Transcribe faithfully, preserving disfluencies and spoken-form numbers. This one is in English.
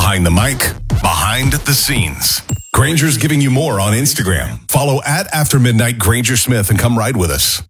behind the mic, behind the scenes. Granger's giving you more on Instagram. Follow at After Midnight Granger Smith and come ride with us.